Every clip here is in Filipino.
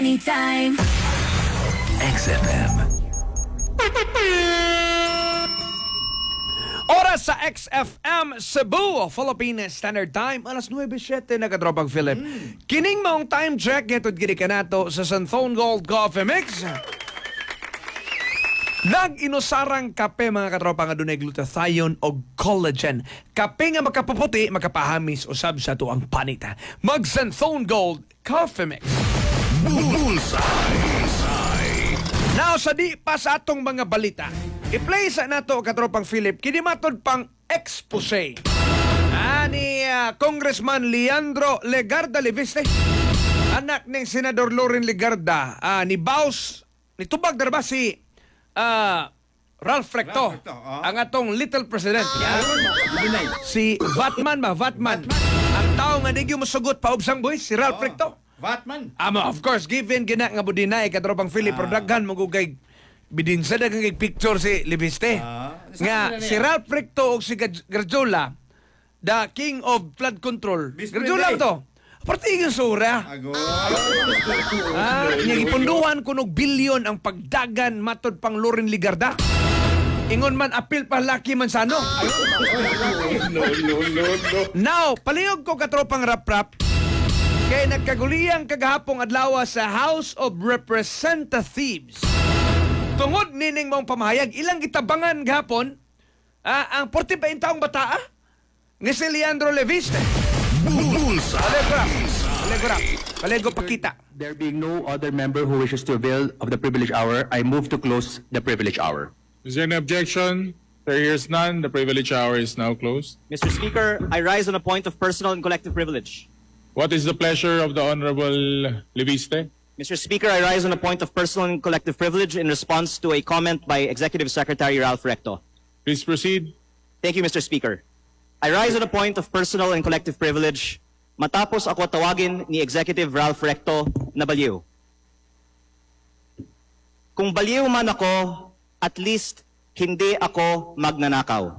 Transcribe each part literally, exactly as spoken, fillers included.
Anytime. X F M. Oras sa X F M Cebu, Philippine Standard Time, alas nuwebe siyete na katropang Philip. Mm. Kining maong time check nitod gini ka nato sa Santhone Gold Coffee Mix. Nag-inusarang kape mga katropa nga dunay glutathione o collagen. Kape nga makapaputi, makapahamis usab sa tuang panita. Mag Santhone Gold Coffee Mix. Bullseye. Now sa di pa sa atong mga balita, i-play sa nato katropang Philip kini matod pang expose ani uh, Congressman Leandro Legarda Leviste, anak ng Senador Loren Legarda, uh, ni Baus ni tubag darba si uh, Ralph Recto, Ralph Recto, oh. ang atong little president. Si Vatman ba? Vatman. Ang tao nga di gyud mosugot pa ubsang boy si Ralph Oh. Recto. Vatman. Amo, of course, given gina nga budinay katropang Philip, Ah. daghan mo gugay bidinsa dagang kay picture si Leviste. Ah. Nga Saan si na Ralph Recto o si Gaj- Garjola, the king of flood control. Miss Garjola Prenday. to. Parti yung sura. Ago. Ah, niya gipunduhan kunog bilyon ang pagdagan matod pang Loren Legarda. Ingon man apil pa laki man sano. No, no, no, no. Now, palihog ko katropang rap-rap kay nagkaguliyang kagahapong adlaw sa House of Representatives. Tungod nining mong pamahayag, ilang gitabangan gahapon ah, ang forty-five taong bata ah, nga si Leandro Leviste. Bullseye. Alegura. Alegura. Alego pakita. There being no other member who wishes to avail of the privilege hour, I move to close the privilege hour. Is there any objection? There is none. The privilege hour is now closed. Mister Speaker, I rise on a point of personal and collective privilege. What is the pleasure of the Honorable Leviste? Mister Speaker, I rise on a point of personal and collective privilege in response to a comment by Executive Secretary Ralph Recto. Please proceed. Thank you, Mister Speaker. I rise on a point of personal and collective privilege matapos ako tawagin ni Executive Ralph Recto na baliw. Kung baliw man ako, at least hindi ako magnanakaw.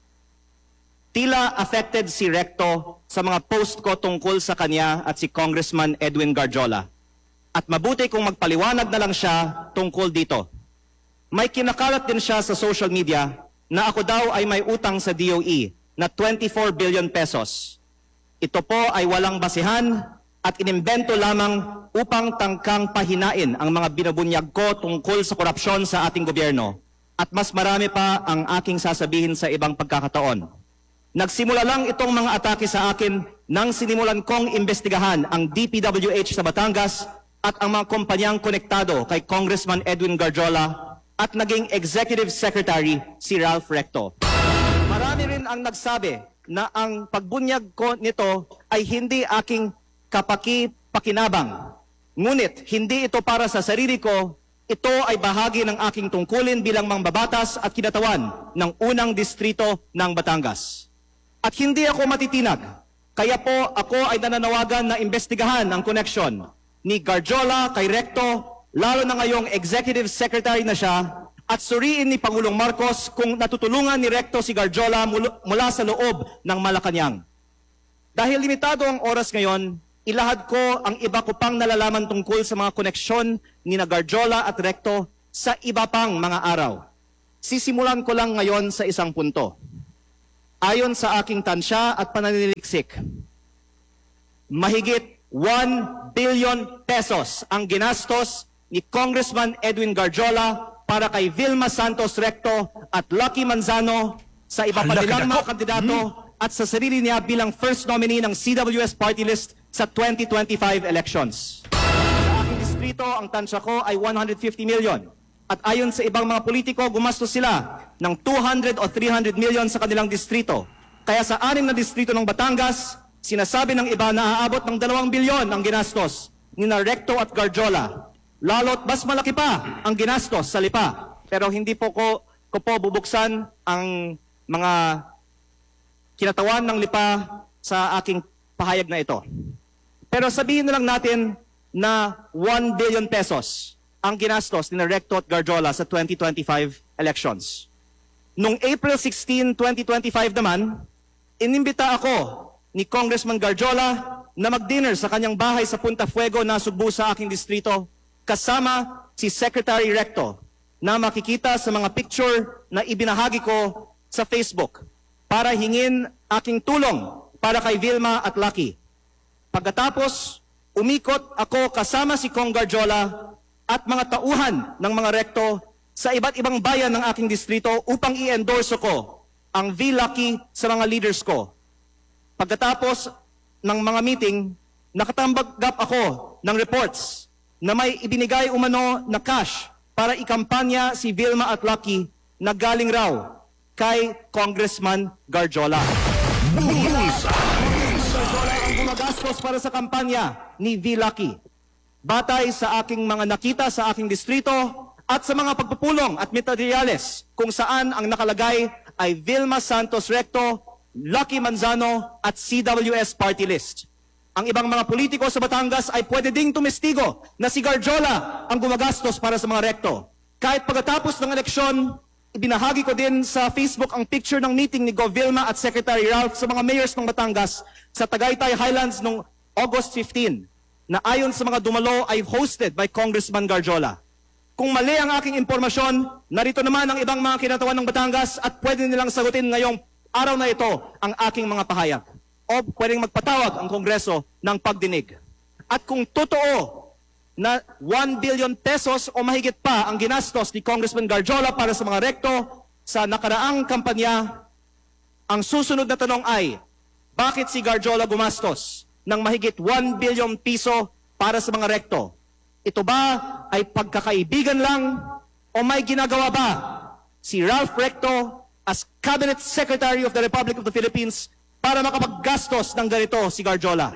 Tila affected si Recto sa mga post ko tungkol sa kanya at si Congressman Edwin Garjola. At mabuti kung magpaliwanag na lang siya tungkol dito. May kinakalat din siya sa social media na ako daw ay may utang sa D O E na twenty-four billion pesos. Ito po ay walang basihan at inimbento lamang upang tangkang pahinain ang mga binabunyag ko tungkol sa korupsyon sa ating gobyerno. At mas marami pa ang aking sasabihin sa ibang pagkakataon. Nagsimula lang itong mga atake sa akin nang sinimulan kong imbestigahan ang D P W H sa Batangas at ang mga kumpanyang konektado kay Congressman Edwin Garjola at naging Executive Secretary si Ralph Recto. Marami rin ang nagsabi na ang pagbunyag ko nito ay hindi aking kapaki-pakinabang. Ngunit hindi ito para sa sarili ko, ito ay bahagi ng aking tungkulin bilang mangbabatas at kinatawan ng unang distrito ng Batangas. At hindi ako matitinag, kaya po ako ay nananawagan na imbestigahan ang koneksyon ni Garjola kay Recto, lalo na ngayong Executive Secretary na siya, at suriin ni Pangulong Marcos kung natutulungan ni Recto si Garjola mula sa loob ng Malacanang. Dahil limitado ang oras ngayon, ilahad ko ang iba ko pang nalalaman tungkol sa mga koneksyon ni na Garjola at Recto sa iba pang mga araw. Sisimulan ko lang ngayon sa isang punto. Ayon sa aking tansya at pananiliksik, mahigit one billion pesos ang ginastos ni Congressman Edwin Garjola para kay Vilma Santos Recto at Lucky Manzano sa iba pa Hala, nilang kadako. mga kandidato at sa sarili niya bilang first nominee ng C W S party list sa twenty twenty-five elections. Sa aking distrito, ang tansya ko ay one hundred fifty million. At ayon sa ibang mga politiko, gumastos sila ng two hundred o three hundred million sa kanilang distrito. Kaya sa anim na distrito ng Batangas, sinasabi ng iba na aabot ng dalawang bilyon ang ginastos ni na Recto at Garjola. Lalo't mas malaki pa ang ginastos sa Lipa. Pero hindi po ko, ko po bubuksan ang mga kinatawan ng Lipa sa aking pahayag na ito. Pero sabihin na lang natin na one billion pesos ang ginastos ni Recto at Garjola sa twenty twenty-five elections. Noong April sixteenth, twenty twenty-five naman, inimbita ako ni Congressman Garjola na mag-dinner sa kanyang bahay sa Punta Fuego na Subo sa aking distrito kasama si Secretary Recto na makikita sa mga picture na ibinahagi ko sa Facebook para hingin aking tulong para kay Vilma at Lucky. Pagkatapos, umikot ako kasama si Kong Garjola at mga tauhan ng mga rekto sa iba't ibang bayan ng aking distrito upang i-endorse ko ang V. Lucky sa mga leaders ko. Pagkatapos ng mga meeting, nakatanggap ako ng reports na may ibinigay umano na cash para ikampanya si Vilma at Lucky na galing raw kay Congressman Garjola. Garjola ang gumagastos para sa kampanya ni V. Lucky. Batay sa aking mga nakita sa aking distrito at sa mga pagpupulong at materyales kung saan ang nakalagay ay Vilma Santos Recto, Lucky Manzano at C W S party list. Ang ibang mga politiko sa Batangas ay pwede ding tumestigo na si Garjola ang gumagastos para sa mga rekto. Kahit pagkatapos ng eleksyon, ibinahagi ko din sa Facebook ang picture ng meeting ni Go Vilma at Secretary Ralph sa mga mayors ng Batangas sa Tagaytay Highlands noong August fifteenth na ayon sa mga dumalo ay hosted by Congressman Garjola. Kung mali ang aking impormasyon, narito naman ang ibang mga kinatawan ng Batangas at pwede nilang sagutin ngayong araw na ito ang aking mga pahayag. O pwedeng magpatawag ang Kongreso ng pagdinig. At kung totoo na one billion pesos o mahigit pa ang ginastos ni Congressman Garjola para sa mga rekto sa nakaraang kampanya, ang susunod na tanong ay, bakit si Garjola gumastos ng mahigit one billion piso para sa mga rekto? Ito ba ay pagkakaibigan lang o may ginagawa ba si Ralph Recto as Cabinet Secretary of the Republic of the Philippines para makapaggastos ng ganito si Garjola?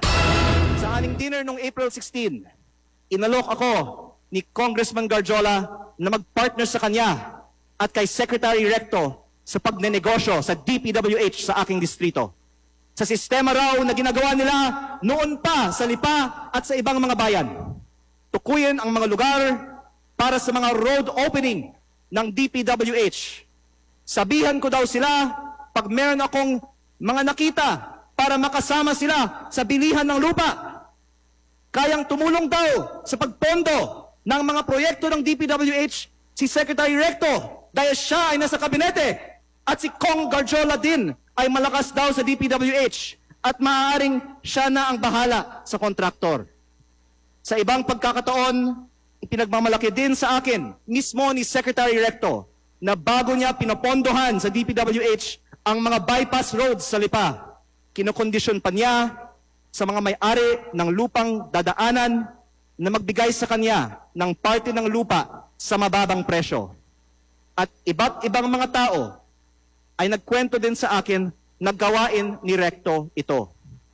Sa aning dinner noong April sixteenth, inalok ako ni Congressman Garjola na magpartner sa kanya at kay Secretary Recto sa pagnenegosyo sa D P W H sa aking distrito. Sa sistema raw na ginagawa nila noon pa sa Lipa at sa ibang mga bayan. Tukuyin ang mga lugar para sa mga road opening ng D P W H. Sabihan ko daw sila pag meron akong mga nakita para makasama sila sa bilihan ng lupa. Kayang tumulong daw sa pagpondo ng mga proyekto ng D P W H si Secretary Recto dahil siya ay nasa kabinete at si Kong Garjola din ay malakas daw sa D P W H at maaaring siya na ang bahala sa kontraktor. Sa ibang pagkakataon, ipinagmamalaki din sa akin mismo ni Secretary Recto na bago niya pinopondohan sa D P W H ang mga bypass roads sa Lipa, kinokondisyon pa niya sa mga may-ari ng lupang dadaanan na magbigay sa kanya ng parte ng lupa sa mababang presyo. At iba't ibang mga tao ay nagkwento din sa akin na gawain ni Recto ito.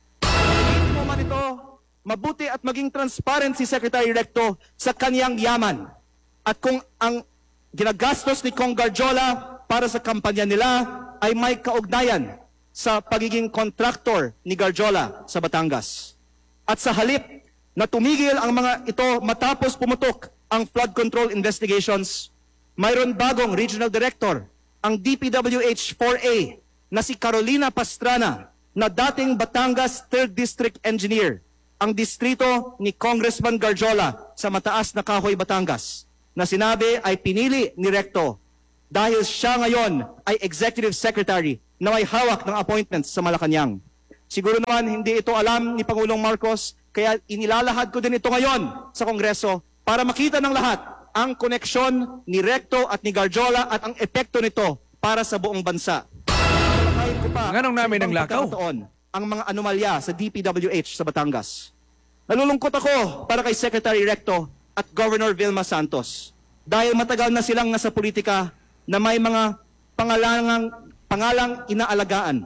Hindi mo man ito, mabuti at maging transparent si Secretary Recto sa kanyang yaman. At kung ang ginagastos ni Kong Garjola para sa kampanya nila ay may kaugnayan sa pagiging kontraktor ni Garjola sa Batangas. At sa halip na tumigil ang mga ito matapos pumutok ang flood control investigations, mayroon bagong regional director, ang D P W H four A na si Carolina Pastrana na dating Batangas third District Engineer, ang distrito ni Congressman Garjola sa Mataas na Kahoy, Batangas, na sinabi ay pinili ni Recto dahil siya ngayon ay Executive Secretary na may hawak ng appointments sa Malacanang. Siguro naman hindi ito alam ni Pangulong Marcos, kaya inilalahad ko din ito ngayon sa Kongreso para makita ng lahat ang koneksyon ni Recto at ni Garjola at ang epekto nito para sa buong bansa. Palakayin ko pa Nganong namin ang lakaw? ang mga anomalya sa D P W H sa Batangas. Nalulungkot ako para kay Secretary Recto at Governor Vilma Santos dahil matagal na silang nasa politika na may mga pangalangang, pangalang inaalagaan.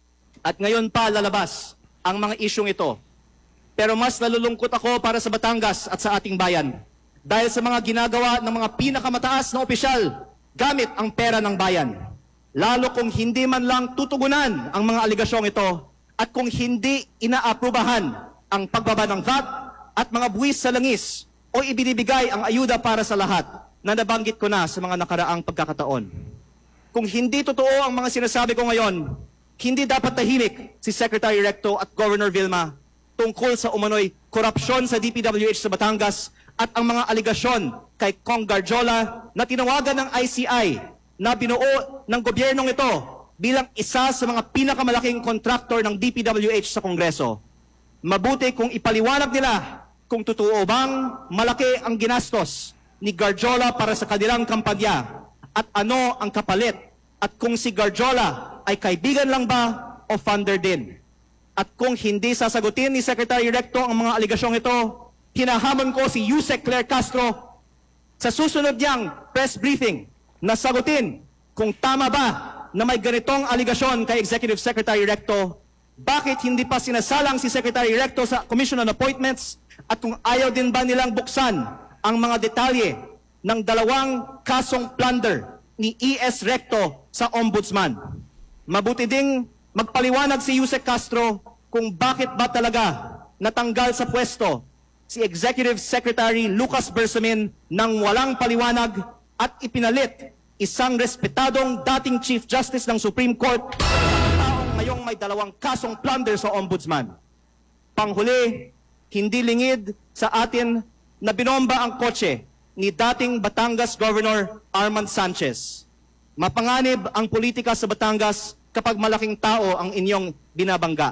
At ngayon pa lalabas ang mga isyong ito. Pero mas nalulungkot ako para sa Batangas at sa ating bayan dahil sa mga ginagawa ng mga pinakamataas na opisyal gamit ang pera ng bayan. Lalo kung hindi man lang tutugunan ang mga aligasyong ito at kung hindi inaaprubahan ang pagbaba ng V A T at mga buwis sa langis o ibinibigay ang ayuda para sa lahat na nabanggit ko na sa mga nakaraang pagkakataon. Kung hindi totoo ang mga sinasabi ko ngayon, hindi dapat tahimik si Secretary Recto at Governor Vilma tungkol sa umano'y korupsyon sa D P W H sa Batangas at ang mga aligasyon kay Kong Garjola na tinawagan ng I C I na binuo ng gobyernong ito bilang isa sa mga pinakamalaking kontraktor ng D P W H sa Kongreso. Mabuti kung ipaliwanag nila kung totoo bang malaki ang ginastos ni Garjola para sa kanilang kampanya at ano ang kapalit at kung si Garjola ay kaibigan lang ba o funder din. At kung hindi sasagutin ni Secretary Recto ang mga aligasyong ito, hinahamon ko si Yusek Claire Castro sa susunod niyang press briefing na sagutin kung tama ba na may ganitong aligasyon kay Executive Secretary Recto, bakit hindi pa sinasalang si Secretary Recto sa Commission on Appointments at kung ayaw din ba nilang buksan ang mga detalye ng dalawang kasong plunder ni E S Recto sa Ombudsman. Mabuti ding magpaliwanag si Yusek Castro kung bakit ba talaga natanggal sa pwesto si Executive Secretary Lucas Bersamin nang walang paliwanag at ipinalit isang respetadong dating Chief Justice ng Supreme Court taong ngayong may dalawang kasong plunder sa Ombudsman. Panghuli, hindi lingid sa atin na binomba ang kotse ni dating Batangas Governor Armand Sanchez. Mapanganib ang politika sa Batangas kapag malaking tao ang inyong binabangga.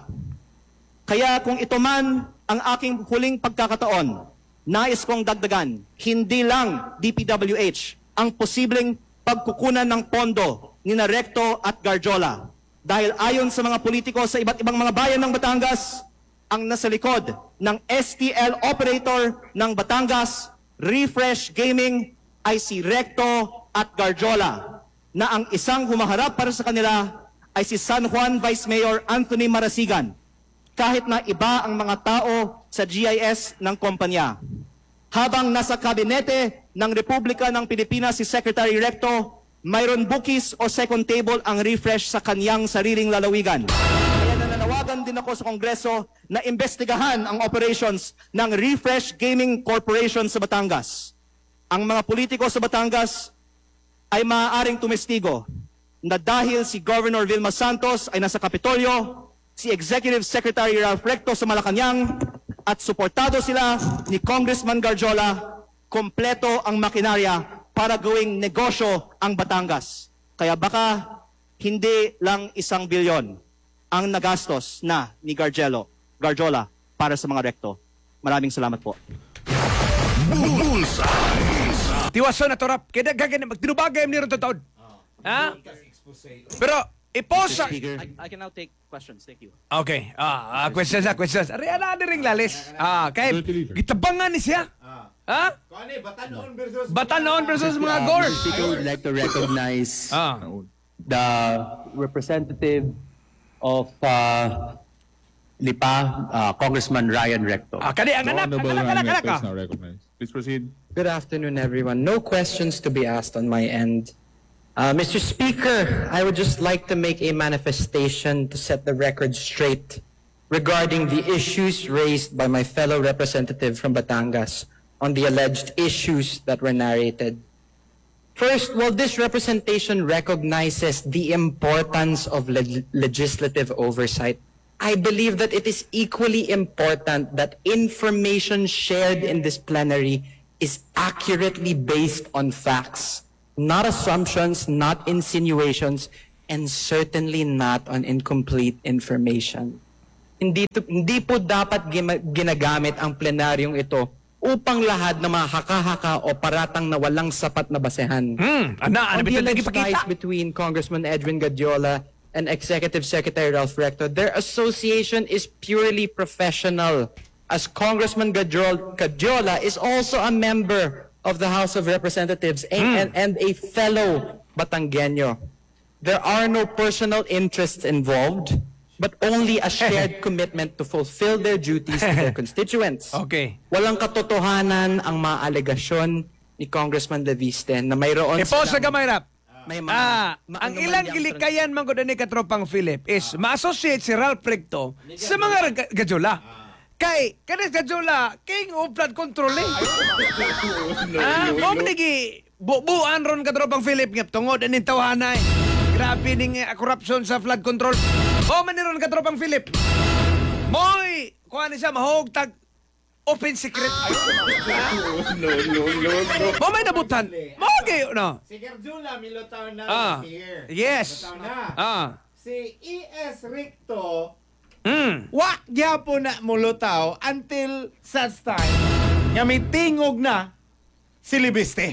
Kaya kung ito man ang aking huling pagkakataon, nais kong dagdagan, hindi lang D P W H ang posibleng pagkukunan ng pondo ni Recto at Garjola. Dahil ayon sa mga politiko sa iba't ibang mga bayan ng Batangas, ang nasa likod ng S T L operator ng Batangas, Refresh Gaming, ay si Recto at Garjola, na ang isang humaharap para sa kanila ay si San Juan Vice Mayor Anthony Marasigan, kahit na iba ang mga tao sa G I S ng kumpanya. Habang nasa kabinete ng Republika ng Pilipinas si Secretary Recto, mayroon bookies o second table ang Refresh sa kanyang sariling lalawigan. Kaya nananawagan din ako sa Kongreso na imbestigahan ang operations ng Refresh Gaming Corporation sa Batangas. Ang mga politiko sa Batangas ay maaaring tumestigo na dahil si Governor Vilma Santos ay nasa Kapitolyo, si Executive Secretary Ralph Recto sa Malacanang, at suportado sila ni Congressman Garjola, kompleto ang makinarya para gawing negosyo ang Batangas. Kaya baka hindi lang isang bilyon ang nagastos na ni Gargelo, Garjola para sa mga Recto. Maraming salamat po. Bullseye. Tiwaso na torap. Kaya gagawin, magtinubagay ni rin taon. Ha? Pero, iposa. I, I can now take questions. Thank you. Okay. Ah, ah, questions na, questions. Ari, ana na ring lalis. Ah, kaya, gitabangan ni siya. Ha? Kani, Batanon versus... Batanon versus mga Gors. Speaker would like to recognize Ah. the representative of uh, Lipa, uh, Congressman Ryan Recto. Ah, kani, ang The anak, ang Honorable anak, Ryan anak, anak, Recto is ah. now recognized. Please proceed. Good afternoon, everyone. No questions to be asked on my end. Uh, Mister Speaker, I would just like to make a manifestation to set the record straight regarding the issues raised by my fellow representative from Batangas on the alleged issues that were narrated. First, while this representation recognizes the importance of leg- legislative oversight, I believe that it is equally important that information shared in this plenary is accurately based on facts, not assumptions, not insinuations, and certainly not on incomplete information. Hindi, to, hindi po dapat gima- ginagamit ang plenaryong ito upang lahat na mga haka-haka o paratang na walang sapat na basehan. Hmm, ana, ano On the bito alleged ties nagipakita? between Congressman Edwin Gadiola and Executive Secretary Ralph Recto, their association is purely professional, as Congressman Gadiola, Gadiola is also a member of the House of Representatives and, and, and a fellow Batangueño. There are no personal interests involved, but only a shared commitment to fulfill their duties to their constituents. Okay. Walang katotohanan ang mga alegasyon ni Congressman Leviste na mayroon Iposa silang- gamay rap. may mga Ah, ang maanumalyang ilang gilikayan man gud ni katropang Philip is ma-associate si Ralph Recto sa mga ga- gadyola. Kay kanis gadyola king of flood control eh. Ah, mo nigi bubuan ron katropang Philip nga tungod ani tawhanay. Grabe ning uh, corruption sa flood control. O man ni ron katropang Philip. Moy, kuha ni siya mahog tag open secret. No, no, no, no. Mo may nabutan. Mo kayo, no? Si Gerjula, milutaw na Ah. here. Yes. Milutaw na. Ah. Si E S Ricto, Mm. wa gyapon na mulutaw until such time nga may tingog na si Libiste.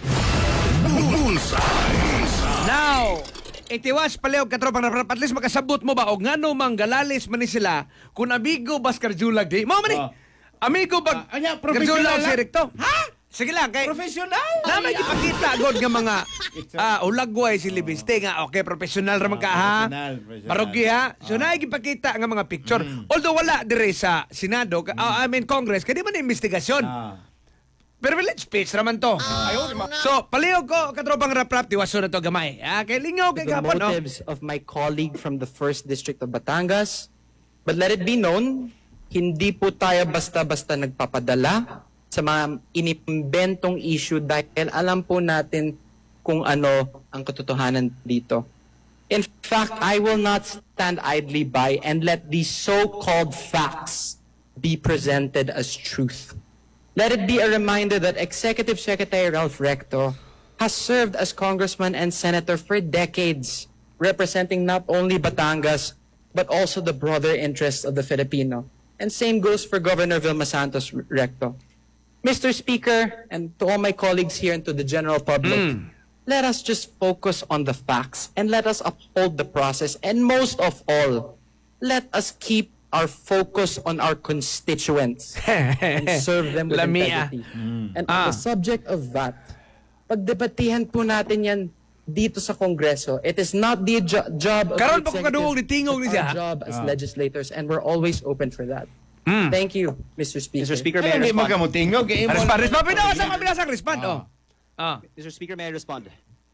Bullseye. Now, itiwas paliog katropang raprap. At least makasabot mo ba o ngano manggalalis man ni sila kung amigo bas Karjulag di. Mo man ni. Oh. Amigo bag Ah, anya, professional Karjulag lang? si Recto. Ha? Sige lang kay. Professional! Na may ipakita god nga mga ah ulagway si Libiste nga okay professional ra man ka ha. professional, professional. Marugi ha. So na ipakita nga mga picture. Although wala dire sa Senado, ka- ah, I mean Congress, kadi man investigasyon. Ah. Privilege speech raman to. So, palihog ko katropang raprap tiwaso na to gamay. Ah, kay lingaw kay The gapon no. motives of my colleague from the first District of Batangas. But let it be known, hindi po tayo basta-basta nagpapadala sa mga inimbentong issue dahil alam po natin kung ano ang katotohanan dito. In fact, I will not stand idly by and let these so-called facts be presented as truth. Let it be a reminder that Executive Secretary Ralph Recto has served as congressman and senator for decades, representing not only Batangas, but also the broader interests of the Filipino. And same goes for Governor Vilma Santos Recto. Mister Speaker, and to all my colleagues here and to the general public, let us just focus on the facts and let us uphold the process. And most of all, let us keep our focus on our constituents and serve them with Lamia. integrity. And Ah. on the subject of that, pagdebatihan po natin yan dito sa Kongreso. It is not the jo- job of Karon the pa ko kaduog ni tingog ni it's our siya. job as legislators, and we're always open for that. Thank you, Mister Speaker. Mister Speaker, may I Kaya hindi mo respond? ka mo tingog. eh, mo- Respond, respond. Pinawasa ka binasang respond. Oh. Ah. Mister Speaker, may I respond?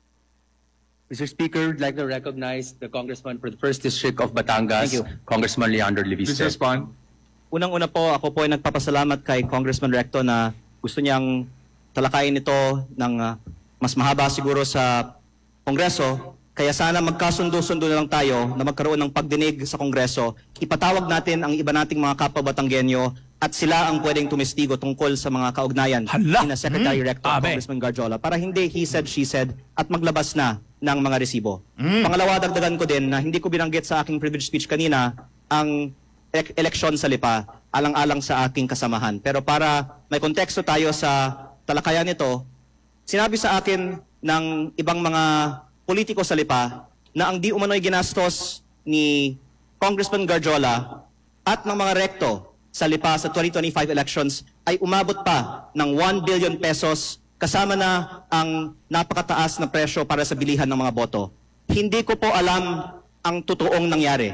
Mister Speaker, I'd like to recognize the congressman for the first district of Batangas, Thank you. Congressman Leandro Please Leviste. respond. Unang-una po, ako po ay nagpapasalamat kay Congressman Recto na gusto niyang talakayin ito ng ah, mas mahaba siguro sa Kongreso. Kaya sana magkasundo-sundo na lang tayo na magkaroon ng pagdinig sa Kongreso. Ipatawag natin ang iba nating mga kapwa Batanggenyo at sila ang pwedeng tumestigo tungkol sa mga kaugnayan Hala! ni Secretary Recto at Abe. Congressman Garjola para hindi he said, she said at maglabas na ng mga resibo. Pangalawa, dagdagan ko din na hindi ko binanggit sa aking privilege speech kanina ang ek- eleksyon sa Lipa alang-alang sa aking kasamahan. Pero para may konteksto tayo sa talakayan nito, sinabi sa akin ng ibang mga politiko sa Lipa na ang di umano'y ginastos ni Congressman Garjola at ng mga rekto sa Lipa sa twenty twenty-five elections ay umabot pa ng one billion pesos kasama na ang napakataas na presyo para sa bilihan ng mga boto. Hindi ko po alam ang totoong nangyari.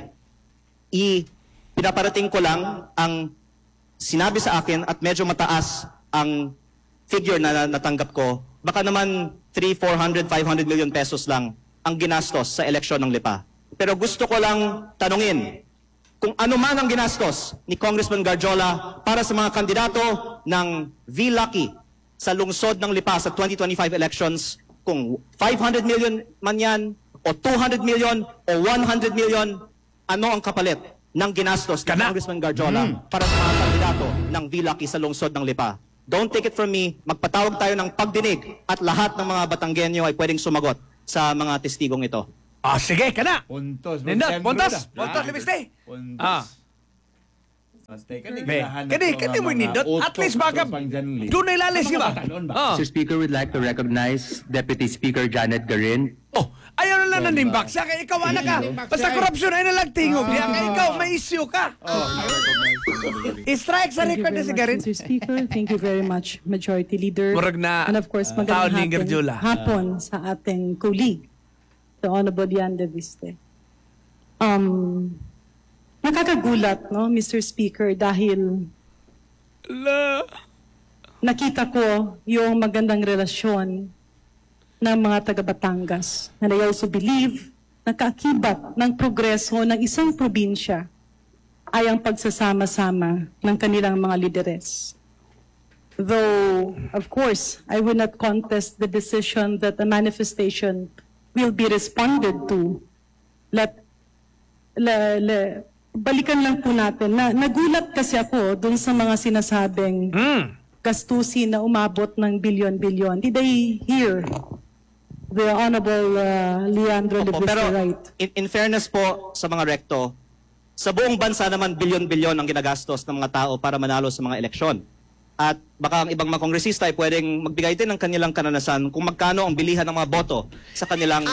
I pinaparating ko lang ang sinabi sa akin at medyo mataas ang figure na na- natanggap ko. Baka naman three, four hundred, five hundred million pesos lang ang ginastos sa eleksyon ng Lipa. Pero gusto ko lang tanungin kung ano man ang ginastos ni Congressman Garjola para sa mga kandidato ng V-Lucky sa lungsod ng Lipa sa twenty twenty-five elections, kung five hundred million man yan, o two hundred million, o one hundred million, ano ang kapalit ng ginastos ni Kana. Congressman Garjola para sa mga kandidato ng V-Lucky sa lungsod ng Lipa? Don't take it from me, magpatawag tayo ng pagdinig at lahat ng mga Batanggenyo ay pwedeng sumagot sa mga testigong ito. Ah, sige, kana. Puntos. Nindot, Sandro puntos. na. Puntos, Ah. Libiste. Puntos. Ah. Basta, kani, Be, ganahan kani, ako kani nga mo mga nindot. At utok least baka, sa pangjanli. doon ay lalis, di ba? Makatalon ba? Ah. Mister Speaker, we'd like to recognize Deputy Speaker Janet Garin. Oh, ayaw na lang nanimbak sa kaya ikaw ana ka. Basta korupsyon ay nalagtingog. Diya kaya ikaw may issue ka. I-strike sa record na si Garin. Mister Speaker, thank you very much, Majority Leader. Murag na, And of course, uh, tao magandang ni hapon, Gerjola. hapon sa ating colleague, the Honorable Dian de Viste. Um, nakakagulat, no, Mister Speaker, dahil La. nakita ko yung magandang relasyon ng mga taga-Batangas. And I also believe na kaakibat ng progreso ng isang probinsya ay ang pagsasama-sama ng kanilang mga lideres. Though, of course, I will not contest the decision that the manifestation will be responded to. Let, le, le, balikan lang po natin na nagulat kasi ako dun sa mga sinasabing Hmm. gastusin na umabot ng bilyon-bilyon. Did I hear the Honorable uh, Leandro Opo, Levisto pero right? in, in fairness po sa mga rekto, sa buong bansa naman bilyon-bilyon ang ginagastos ng mga tao para manalo sa mga eleksyon. At baka ang ibang mga kongresista ay pwedeng magbigay din ng kanilang kananasan kung magkano ang bilihan ng mga boto sa kanilang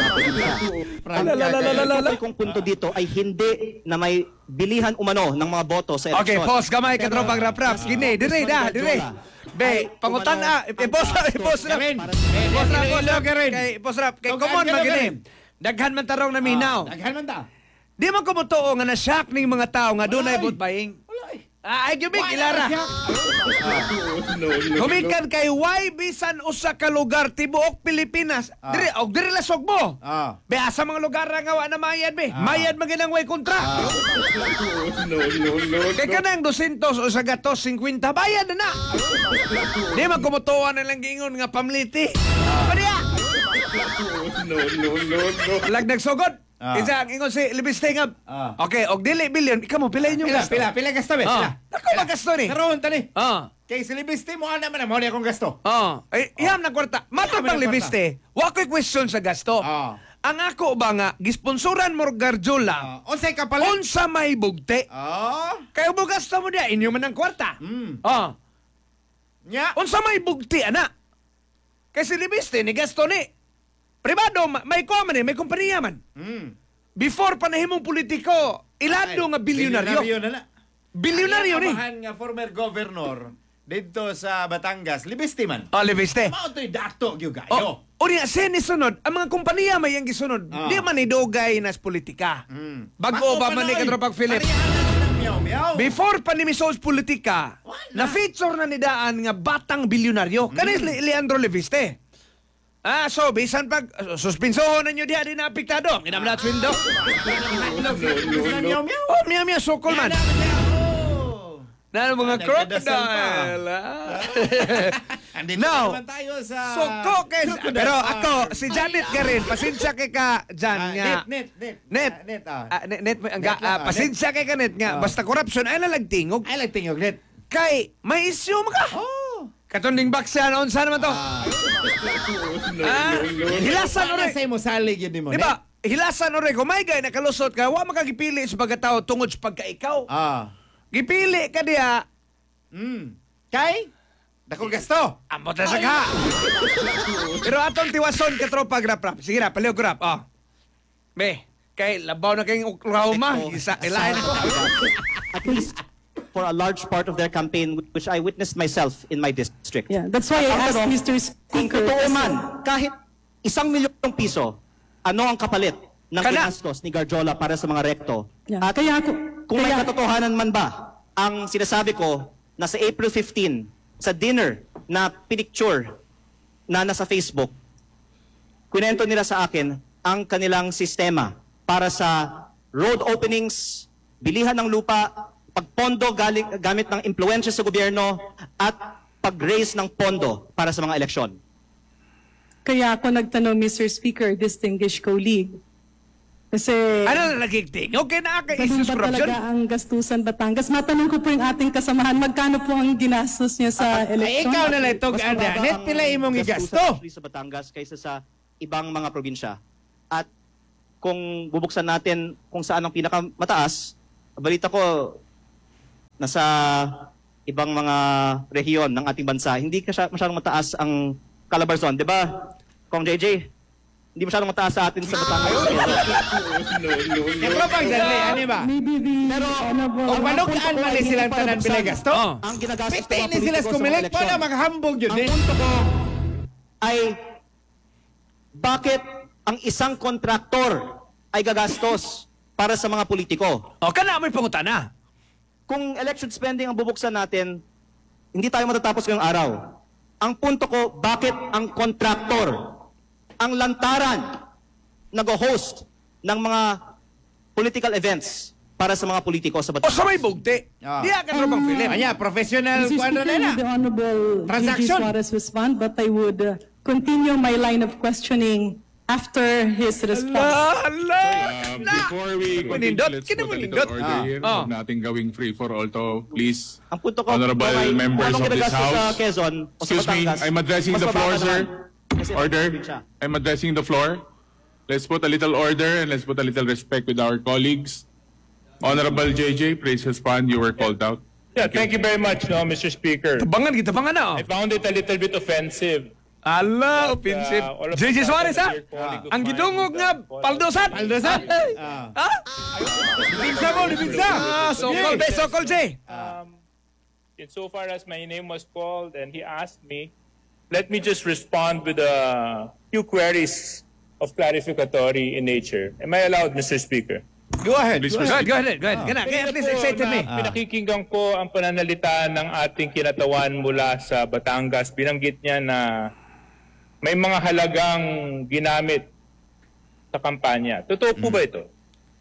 Ang kong punto dito ay hindi na may bilihan umano ng mga boto sa eleksyon. Okay, pause gamay ka tropang rap-rap. Gini, dire da, dire. Be, pangutan na, i-pause na, i-pause na. Gamin. I-pause na, i-pause na. Ilog ka rin. Kay, pause rap. Kay, Ilog come on, ka rin. magini. Daghan man tarong na minaw. Daghan man ta. Di man kumutuo nga na-shock ning mga tao nga doon ay Wala, eh. vote buying. Wala eh. Ah, ay, gibig, Wala ilara. siya. No, no, no. Humikan kay why bisan usa ka lugar tibuok Pilipinas. Ah. Dire og dire lasog mo. Ah. Be asa mga lugar nga wa na mayad be. Mayad maginang way kontra. No, no, no, Kay kanang two hundred o sa gatos fifty bayad na na. Di man kumutuan na lang gingon nga pamliti. Padiya. no, no, no, no. Lag nagsugod. Ah. Isa ang ingon si Libiste nga. Ah. Okay, og dili billion, ikaw mo pilayin yung Pila, gasto. pila, pila gasto be. Pila. Ah. Ako magasto ni. Karon tani. Ah. Kay si Libiste mo ana man mo ni akong gasto. Oh, ay, iham na kwarta. Matod Iham bang na libiste? Wa ko'y question sa gasto. Ah. Ang ako ba nga, gisponsoran mo Garjola, Ah, unsay kapalit? unsa may bugte? Ah. Kayo mo gasto mo diya, inyo man ang kwarta. Mm. Oh, Nya. unsa may bugte, ana? Kasi libiste, ni gasto ni. Privado, ma- may common eh, may kumpanya man. Mm. Before panahimong politiko, ilado nga bilyonaryo. Bilyonaryo na na. Bilyonaryo ni. Ang amahan nga former governor dito sa Batangas, Libiste man. Oh, libiste. Mao to'y dato gyud Oh, kayo. o niya, sen sunod, ang mga kumpanya may ang gisunod. Ah. Di man idugay nas politika. Mm. Bago Bago ba man ni pa na, oy. Katropag Philip? Parihanan na ng miyaw-miyaw. Before pa ni Misos Politika, na-feature na ni Daan nga batang bilyonaryo. Kanis li Leandro Leviste. Ah, so, bisan pag uh, suspensohon na nyo diha di na apektado. Inam na sweldo. Miyaw-miyaw. Oh, miya miya, sokol man. Oh. Na mga Ah, crocodile. nagdadasal ah. Andito Now, naman tayo sa... Soko kay pero ako si Janet ka rin pasensya kay ka Jan Ah, nga. net, net, net. Net. Ah, net, ah. Ah, net, net, ang Net lang, ah, ah, pasensya kay ka net nga Ah. basta corruption ay nalagtingog Ay, like tingog, net. kay may issue mo ka. Oh. Katunding baksa na unsa naman to? Ah. Ah, hilasan Para ore. sa imo salig yun mo, Di ba? Hilasan ore ko may gay nakalusot ka wa makagipili sa pagkatao tungod sa pagkaikaw. Ah. Gipili ka diha Mm. Kay? Dako gasto. ambot na sa ka. Pero atong tiwason ka tropa grap rap. Sige na, paliw grap. Oh. Be, kay labaw na kayong Oklahoma, isa ilahin ko. at least for a large part of their campaign which I witnessed myself in my district. Yeah, that's why I Ang asked tanong, Mister Kung Speaker. totoo man, kahit isang milyong piso, ano ang kapalit ng Kana. ginastos ni Garjola para sa mga rekto? Yeah, At kaya ako, kung may kaya, katotohanan man ba, ang sinasabi ko na sa April fifteenth, sa dinner na pinicture na nasa Facebook, kwento nila sa akin ang kanilang sistema para sa road openings, bilihan ng lupa, pagpondo galing, gamit ng impluensya sa gobyerno, at pag-raise ng pondo para sa mga eleksyon. kaya ako nagtanong, Mister Speaker, distinguished colleague. Kasi, Ano na nagigting? Okay na kay ganun issues ba corruption? talaga ang gastusan Batangas? Matanong ko po yung ating kasamahan, magkano po ang ginastos niya sa Ay, eleksyon? ikaw na lang itong Mas ano. mababa Net ang pila imong gastusan igasto. actually sa Batangas kaysa sa ibang mga probinsya. At kung bubuksan natin kung saan ang pinakamataas, balita ko nasa ibang mga rehiyon ng ating bansa, hindi ka masyadong mataas ang Calabarzon, di ba? Kong J J, hindi masyadong mataas sa atin sa Batangas. No, no, no. Yung propang dali, ano ba? Maybe the honorable... Kung manugaan man ni silang tanan pinagasto, Oh. Ang ginagastos ng piti mga ni sila politiko sa mga kumilik, eleksyon. para maghambog yun Ang eh. punto ko ay bakit ang isang kontraktor ay gagastos para sa mga politiko? O, kana may pangutana. Kung election spending ang bubuksan natin, hindi tayo matatapos ngayong araw. Ang punto ko, bakit ang kontraktor, ang lantaran, nag-host ng mga political events para sa mga politiko sa O Batangas? sa may bugti. Ah. Di ka tropang Philip. Anya, professional Mister kuano Speaker, na na. would the Honorable G G Transaction. Suarez respond, but I would uh, continue my line of questioning after his response. Ala, ala, Um, ala. before we Manindot, continue, let's kini put a manindot. little order Ah. here. Ah. Huwag natin gawing free for all to, please. Ang punto ko, Honorable kung ay- members kung anong of this ginagastos sa House. Quezon o sa Excuse me, Batangas, I'm addressing mas the floor, mababa sir. naman. Kasi Order. probinsya. I'm addressing the floor. Let's put a little order and let's put a little respect with our colleagues. Honorable J J, please respond. You were called out. Yeah, thank you very much, no, Mister Speaker. Tabangan kita, tabangan na. I found it a little bit offensive. Ala, offensive. Uh, all of J J us Suarez, ha? here calling of Ang mine gidungog with, nga, uh, paldosan. Paldosan? Ay. Ah. Ha? Libinsa mo, libinsa! Ah, sokol, be, sokol, J. Um, insofar as my name was called and he asked me, let me just respond with a few queries of clarificatory in nature. Am I allowed, Mister Speaker? Go ahead. Please Go Go ahead. ahead, go ahead, go ahead. Gana, kaya at least excited me. Na, pinakikinggan ko ang pananalita ng ating kinatawan mula sa Batangas. Binanggit niya na may mga halagang ginamit sa kampanya. Totoo po ba ito?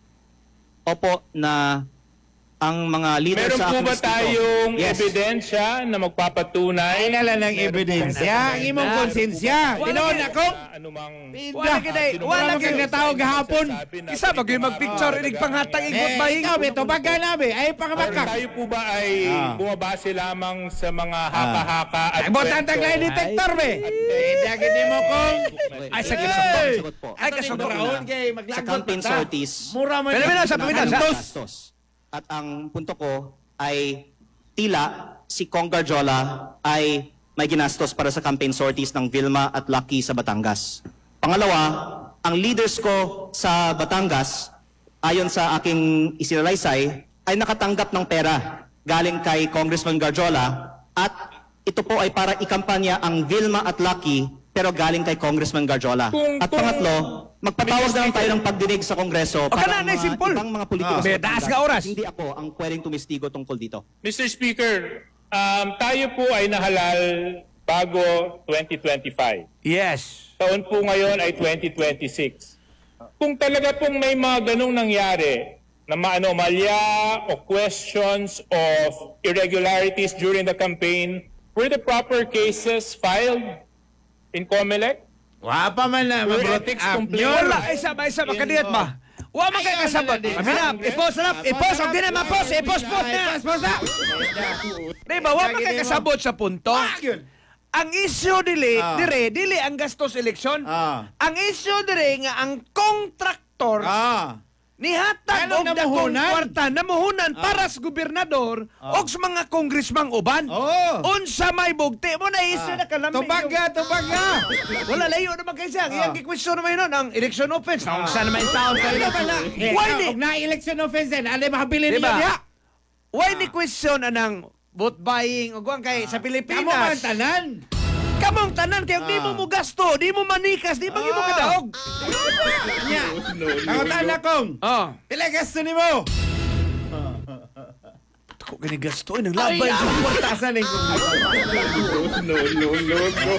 Opo, na ang mga leaders Meron sa po aking ba distrito- tayong Yes. ebidensya na magpapatunay? Ay nala ng ebidensya. Ang imong konsensya. Tinoon ako. Anumang Wala kita, wala Wala kang kita. natawag gahapon. Isa, bagay magpicture, inig panghatang, igot Eh, bahing. ikaw, ito baga nabi. Ay, Or pangamakak. tayo po ba ay Ah. bumabase lamang sa mga haka-haka at Ay, botan kwento? tagay detector, be. Eh, dagin di mo kong. Ay, sa Ay! Sagot po. Ay, Ano kasunod yung na. brown kay maglagot Sa campaign pa ta? sorties. Mura man. Pilipinas, sa Pilipinas, ha? Gastos. At ang punto ko ay tila si Kong Garjola ay may ginastos para sa campaign sorties ng Vilma at Lucky sa Batangas. Pangalawa, ang leaders ko sa Batangas, ayon sa aking isinalaysay, ay nakatanggap ng pera galing kay Congressman Garjola at ito po ay para ikampanya ang Vilma at Lucky pero galing kay Congressman Garjola. Kung- At kung- pangatlo, magpatawag na lang tayo ng pagdinig sa Kongreso O, kana na, mga simple. ibang mga politiko Ah. sa May Batangas. taas ka oras. Hindi ako ang pwedeng tumistigo tungkol dito. Mister Speaker, um, tayo po ay nahalal bago twenty twenty-five. Yes. Taon po ngayon ay twenty twenty-six. Kung talaga pong may mga ganong nangyari na maanomalya o questions of irregularities during the campaign, were the proper cases filed in COMELEC? Wa pa man na. Were Mabrot ethics up complaint? nyo. Wala, isa ba, isa ba, kaniyat ba? Wa man kay kasabot. Amina, ipos na, ipos, ang di na mapos, ipos, pos na. Ipos, pos na. Di ba, wa man kay kasabot sa punto. Ah, yun. Ang issue dili, Ah. dire, dili ang gastos eleksyon. Ah. Ang issue dire nga ang kontraktor Ah. nihatag Anong og dakong namuhunan? kwarta namuhunan para sa gobernador og sa mga congressman uban. Oh. Unsa may bugti mo na issue na kalami. Tubaga, tubaga. Wala layo naman kayo siya. Ah. Iyang gi-question naman yun ang election offense. Na unsa naman yung taon kayo. Ano ba na? Eh, Why ah, ni? og na-election offense din. Ano makabili Diba? niyo diya? Why ni question anang vote buying o guwang kay sa Kamo man Pilipinas? tanan. Kamong tanan kay di mo mo gasto, di mo manikas, di mo mo Ah. kadaog. Nya. No, no, Tangutan no. na kong. Oh. Pila gasto ni mo? Ako gani gasto nang labay sa kwarta. Asan ni kong? No, no, no, no.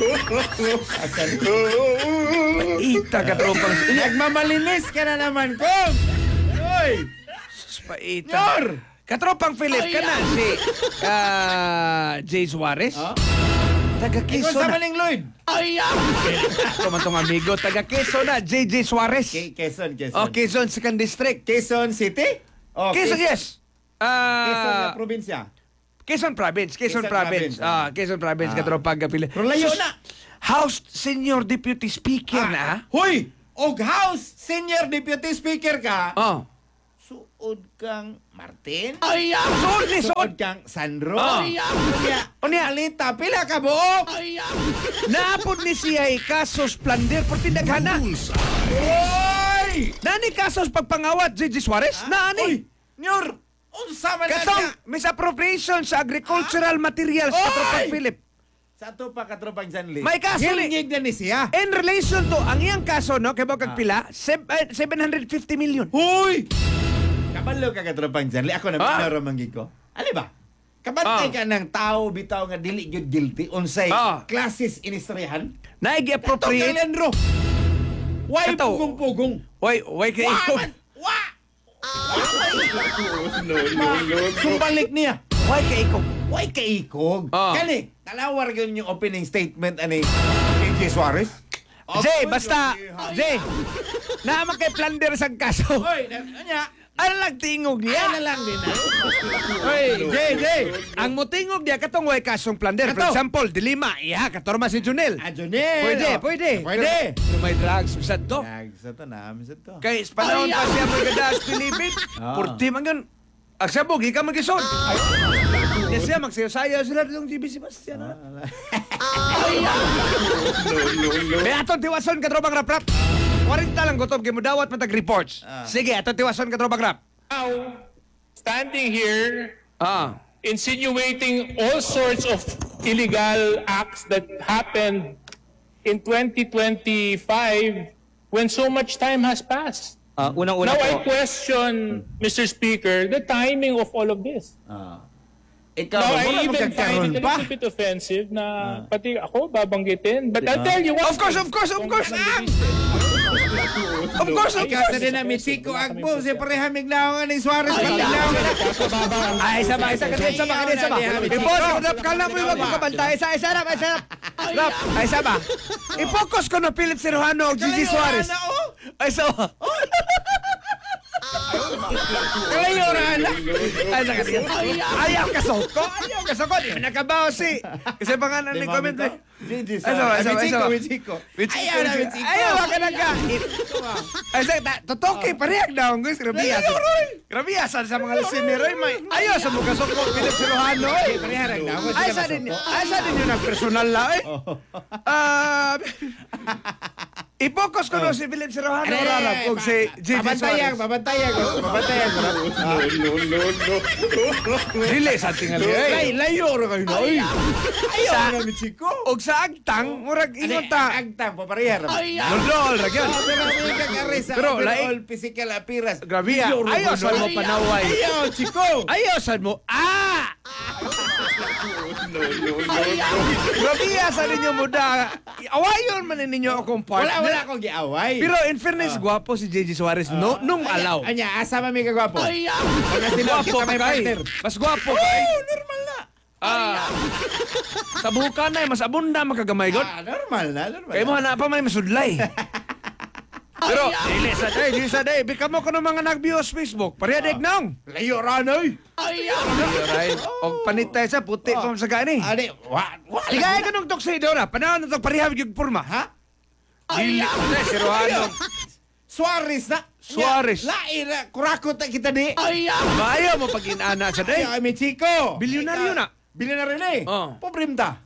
Ita ka tropang Nagmamalinis ka na naman kong. Oy. paita. Yor! Katropang Philip ka na si ah, Jay Suarez. Oh? Taga Ikaw Quezon sa na. maling Lloyd. Ito man tong amigo. Taga Quezon na. J J Suarez. Ke- Quezon, Quezon. Oh, Quezon second District. Quezon City? Oh, Quezon, Quez- yes. Quezon na Ah, probinsya. Quezon Province. Quezon Quezon Province. Province, Ah, Quezon Province. Ah. Katropang Philip. Pero layo na. House Senior Deputy Speaker na. ah. Huy! Og House Senior Deputy Speaker ka, Oh. suod kang Martin? Ay, suod ni suod. Suod kang Sandro? Oh. Unya, Unya. Alita, pila ka buok? Naapod ni siya ay kasos plunder por tindaghana. Oy! Nani kasos pagpangawat J J Suarez? Nani? Uy! Nyor! Unsa man na Katong siya? misappropriation sa agricultural materials sa Oy! Katropang Philip. Sa to pa katropang Janli. May kaso ni- Hilingig na ni siya. In relation to, ang iyang kaso, no, kay Bokag Pila, seb- eh, seven hundred fifty million. Huy! Kabalo ka katropang Janli. Ako na Ah. pinaramanggi ko. Ano ba? Kabantay Ah. ka ng tao bitaw nga dili gyud guilty unsay Ah. classes inistrihan. Naigi-appropriate. Leandro. Why Kato. pugong-pugong? Why, why kay Wa iko? man! Wa! No, no, no, no. Sumbalik niya. Why kay iko? Why kaikog? Ah. Kani, talawar yun yung opening statement ani J J Suarez. Jay, basta, Jay, naman kay plunder sa kaso. Oy, na- anya. Ano lang tingog niya? Ano lang din. ah. Oy, Jay, Jay, ang mutingog niya katong way kasong plunder. For Kato. example, dilima, iya, katorma si Junel. Ah, Jonel. Pwede, oh. pwede. Pwede. Pero may drugs, bisad to. Nag, sa to na, sa to. Kay panahon pa siya maganda sa Pilipin. Ah. Purti man yun. Ang sabog, ikaw mag-isod. Hindi siya, magsayaw-sayaw sila ng G B Sebastian. ha? No, no, no. May atong tiwason ka trobang rap-rap. forty lang gutom, kay mo dawat matag reports. Sige, atong tiwason ka trobang rap. Now, standing here, Ah. insinuating all sorts of illegal acts that happened in twenty twenty-five when so much time has passed. Ah, unang-una Now I po, question, Mister Speaker, the timing of all of this. Ikaw, Now ba, I mura even find magkakaroon it a pa. little bit offensive na pati ako babanggitin. But I'll tell you what. Of course, of course, of course. Congressman Ah! Leviste. Of course, of Ikaw course. sa din na Michiko Agbo, si parehamig na ni Suarez, patiglawan na. Ay, isa ba, isa ka din, isa ba, ka din, isa ba. Ipos, rap, kala mo yung magkakabanta. Isa, isa, rap, isa, rap. Rap, ay, isa ba. I-focus ko na Philip Serrano o Gigi Suarez. Ay, isa ba. Kalayuran na. Ay, isa ka din. Ayaw ka soko. Ayaw ka soko. Di mo nakabaw si. Kasi pangalan ni comment eh. Gigi Ay, isa ba, isa ba, isa ba. Michiko, Michiko. Ayaw Ayaw na, Michiko. Ayaw ka na ka. Ay, sa totoki, parehag daw. Guys, grabias. Grabias sa mga listener. Ay, may ayaw sa mga soko. Philip Serrano. Ay, pareharag na. Ay, sa din, ay, sa din yun ang personal la eh. Ah, i-focus ko no si Philip Serrano Rarap kung si Gigi Babantayang, Suarez. babantayang. Babantayang. No, no, no, no. Dili sa tingali. Ay, Eh. layo ra kayo na. Ay, ayaw Sa- na, Michiko. Og sa agtang, murag ingon ta. Agtang, paparehar. Lodol, ragyan. Oh, pero may kagari sa Pero, overall laik- physical appearance. Grabe yan. Ayaw ra Ayaw kayo sa na. mo panaway. Ayaw, Chiko. Ayaw sa mo. Ah! No, no, no, no. Grabe yan sa ninyo muda. Awayon man ninyo akong partner. Wala, wala akong giaway. Pero in fairness, gwapo si Gigi Suarez no, nung alaw. Anya, asa man may kagwapo? Ayaw. Pag sila, Gwapo kita may ka kay. partner. Mas gwapo ka kay. Oh, normal na. Ah. Sa buka na, mas abunda makagamay god. Ah, normal na, normal Kaya mo na. na pa may masudlay. Pero, dili sa day, dili sa day. Bika mo ko ng mga nag-view sa Facebook. Pariyadig nang. Layo ra, noy. Alright. O panitay sa puti pa sa gani. Adi, wa, wa. Ligaya ka nung toksido na. Panahon na itong parihawig yung purma. Ha? Dili. Ay, si Rohano. Suarez na. Suarez. Lain na, kurakot na kita di. Maayo mo pag inana sa day. Ay, mi Chico. Bilyonaryo na. Bilyonaryo na eh. Oh. Pobrim ta.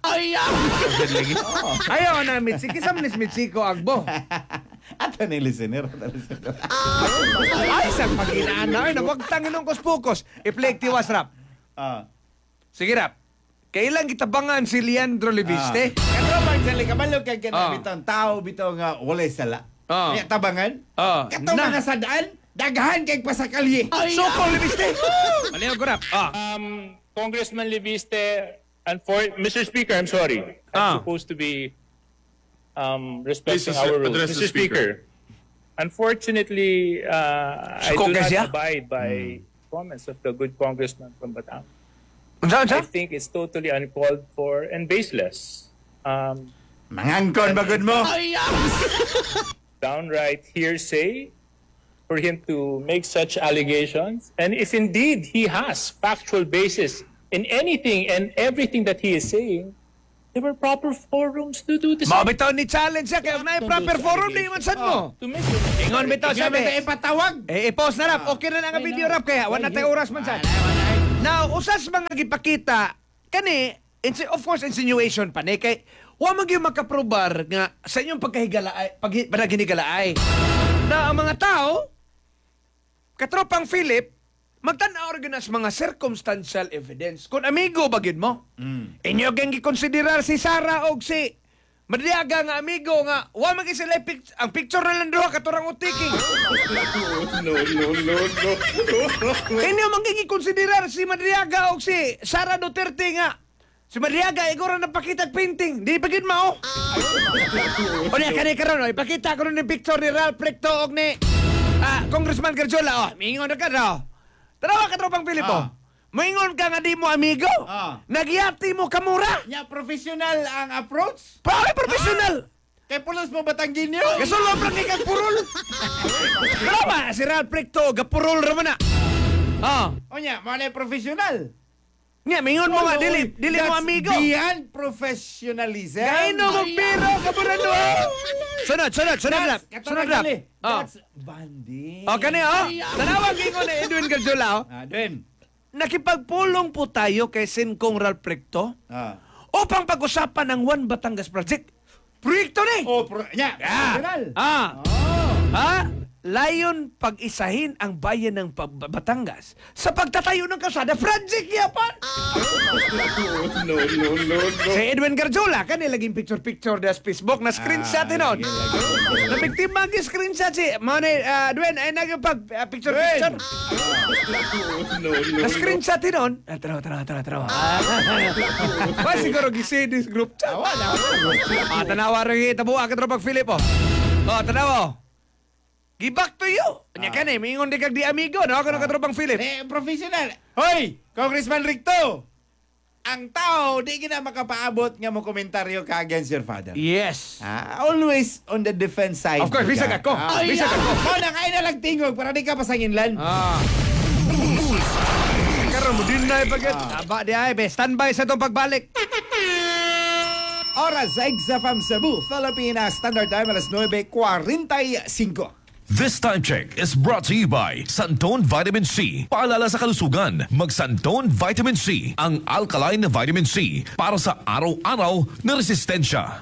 Ayaw na, Mitsi. Kisam ni Mitsiko Agbo. Ato ni listener. ato ni listener. Ay, sa pag inana. Ay, nagwagtangin ng kuspukos. I-play tiwas rap. Ah. Sige rap. Kailan kitabangan si Leandro Leviste? Katro man sa kabalo kay Ah. kana bitong tao bitaw nga walay sala. Ah. Kaya tabangan. Ah. Katro Na. mga sadaan, daghan kay pasakalye. Soko Leviste. Maliw ko rap. Ah. Um, Congressman Leviste, and for Mister Speaker, I'm sorry. Ah. I'm supposed to be um, respecting Please, our rules. address the Mister Speaker. Unfortunately, uh, I do Sukong ka not siya? abide by comments of the good congressman from Bataan. Unsa, I unsa? think it's totally uncalled for and baseless. Um, Mangangkon bagod mo. downright hearsay for him to make such allegations. And if indeed he has factual basis in anything and everything that he is saying, there were proper forums to do this. Mao bitaw ni challenge siya kaya na proper forum di man sad mo. To make sure. Ingon bitaw siya Sabi be. ipatawag. Eh, i-post na rap. Okay na lang ang video rap kaya. Wala tayo oras man sad. Now, usas mga gipakita, kani, insi- of course, insinuation pa ni, kay, wa magyong makaprobar nga sa inyong pagkahigalaay, pag, panaginigalaay, na ang mga tao, katropang Philip, magtanaw rin as mga circumstantial evidence. Kung amigo bagid mo, inyo kang gikonsiderar si Sarah o si Madriaga nga amigo nga, wa magi sila pic- ang picture na lang duha katurang utiking. No, no, no, no. Inyo magiging konsiderar si Madriaga o si Sara Duterte nga. Si Madriaga, iguro na pakita painting. Di pagin mao. O niya, kani karon, o, ipakita ko rin yung picture ni Ralph Recto o ni ah, Congressman Garjola. O, mingon na ka na. Tarawa ka tropang Pilipo. Ah. Mingon ka nga di mo amigo. Ah. Nagyati mo kamura. Nya professional ang approach. Pare professional. Kay pulos mo Batanggin yun. Kasulo pa ni kagpurol. Drama si Ralph Recto gapurol ra man na. Ah, O nya, mo na professional. nga mingon mo nga dili dili mo That's amigo. beyond professionalism. Kaino mo pero kaburado. Sunod, sunod, sunod rap. Sunod rap. Oh. That's banding. Oh, kani oh. Tanawag ko ni Edwin Garjola oh. Ah, Dwayne. Nakipagpulong po tayo kay Sencong Ralph Recto Ah. upang pag-usapan ng One Batangas Project. Proyekto ni. Oh, pro, nya, professional. Ah. Oh. Ha? Layon pag-isahin ang bayan ng Pa- Batangas sa pagtatayo ng kalsada. Project niya pa! No, no, no, no. Si Edwin Garjola, kanil laging picture-picture na sa Facebook na screenshot ah, nun. Nabiktima ang screenshot si Mane, uh, Edwin, ay nagpag uh, picture-picture. No, no, Na screenshot nun. Ah, tarawa, tarawa, tarawa, tarawa. Pa siguro gisin this group chat. Tawa na. Ah, tanawa rin kita buwa ka tropag Philip, oh. Oh, tanawa. Give back to you. Nya ka ni, mingon di kag di amigo, no? Kano ka tropang Philip? Eh, professional. Hoy, Congressman Ricto. Ang tao, di gina makapaabot nga mo komentaryo ka against your father. Yes. Ah, always on the defense side. Of course, bisag ako. Ah, Bisag ako. Mo na kain na lang tingog para di ka pasanginlan. Ah. Karon mo din na ipagat. Aba di ay, be. Standby sa itong pagbalik. Oras sa Exafam Cebu, Philippines Standard Time alas nueve forty-five. This time check is brought to you by Santone Vitamin C. Paalala sa kalusugan, mag Santone Vitamin C, ang alkaline na vitamin C para sa araw-araw na resistensya.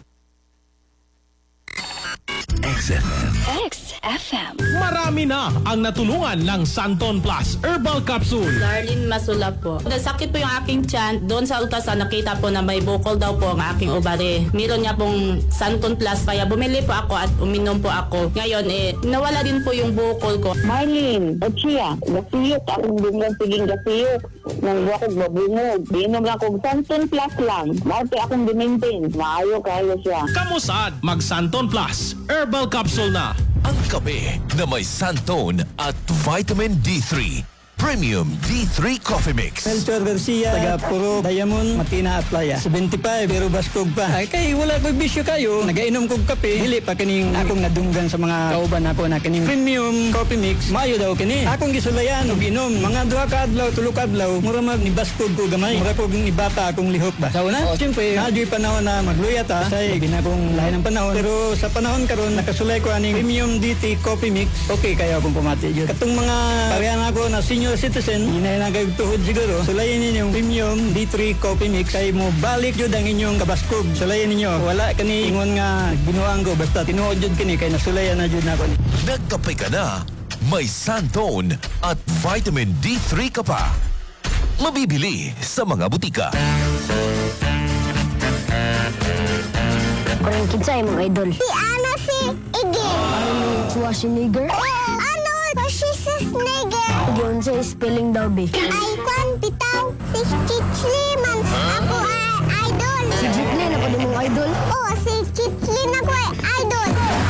X F M. X F M. Marami na ang natulungan ng Santon Plus Herbal Capsule. Darlene Masula po. Nasakit po yung aking tiyan. Doon sa ultrasound nakita po na may bukol daw po ang aking ovary. Meron niya pong Santon Plus kaya bumili po ako at uminom po ako. Ngayon eh, nawala din po yung bukol ko. Marlene, Ochia, gasiyot. Akong bungang siging gasiyot. Nang wakog mabungog. Inom lang kong Santon Plus lang. Marte akong dimaintain. Maayo kayo siya. Kamusad, mag Santon Plus Herbal Capsule na. Ang kape na may Santone at Vitamin D three. Premium D three Coffee Mix. Melchor Garcia, taga Puro, Diamond, Matina at Playa. seventy-five, pero baskog pa. Ay, kay wala ko bisyo kayo. Nagainom kong kape. Dili pa kining akong nadunggan sa mga kauban ako na kining Premium Coffee Mix. Mayo daw kini. Akong gisulayan og inom. Mga duha ka adlaw, tulo ka adlaw. Mura mag ni baskog ko gamay. Mura ko ni bata akong lihok ba. Sa una, oh, siyempre, nadyo'y panahon na magluya ta. Say, ginagong lahi ng panahon. Pero sa panahon karon nakasulay ko aning Premium D three Coffee Mix. Okay kaya akong pumati yun. Katong mga parehan ako na senior citizen, hinay na kayong tuhod siguro. Sulayin ninyong Premium D three Coffee Mix kay mo balik yun ang inyong kabaskog. Sulayin ninyo. Wala kani ingon nga binuang ko. Basta tinuod yun kini kay nasulayan na yun ako. Nagkape ka na, may Santone at Vitamin D three ka pa. Mabibili sa mga butika. Parang kinsay mong idol. Si Ana si Iggy. Ano? Schwarzenegger? Ano? Si Schwarzenegger. Yun sa spelling daw, be. Ay, kwan, bitaw. Si Chichliman. Ako ay idol. Si Chichliman ako din mong idol? Oo, si Chichliman ako ay idol.